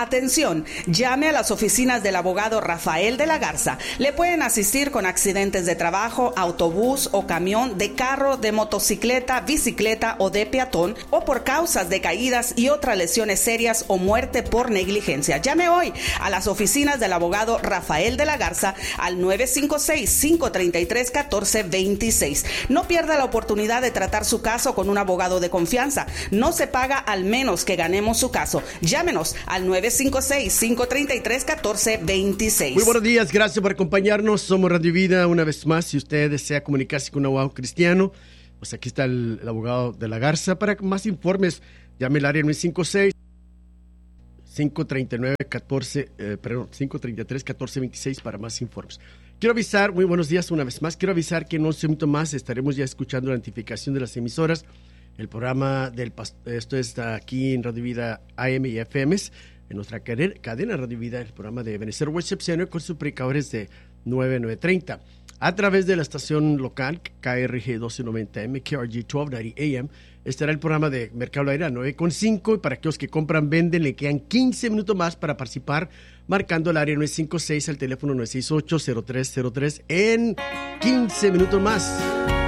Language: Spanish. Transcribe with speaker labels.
Speaker 1: Atención, llame a las oficinas del abogado Rafael de la Garza. Le pueden asistir con accidentes de trabajo, autobús o camión, de carro, de motocicleta, bicicleta o de peatón, o por causas de caídas y otras lesiones serias o muerte por negligencia. Llame hoy a las oficinas del abogado Rafael de la Garza al 956-533-1426. No pierda la oportunidad de tratar su caso con un abogado de confianza. No se paga al menos que ganemos su caso. Llámenos al 956-533-1426.
Speaker 2: Muy buenos días, gracias por acompañarnos. Somos Radio Vida una vez más. Si usted desea comunicarse con un abogado cristiano, pues aquí está el abogado de la Garza. Para más informes, llame al área 533-1426 para más informes. Quiero avisar, muy buenos días una vez más, quiero avisar que en 11 minutos más estaremos ya escuchando la notificación de las emisoras. El programa esto está aquí en Radio Vida AM y FM, en nuestra cadena Radio Vida, el programa de Ebenezer Worship Center con sus predicadores de 9:30. A través de la estación local KRG 1290M, KRG 1290 AM, estará el programa de Mercado Aire a 9:5. Y para aquellos que compran, venden, le quedan 15 minutos más para participar, marcando el área 956 al teléfono 968-0303 en 15 minutos más.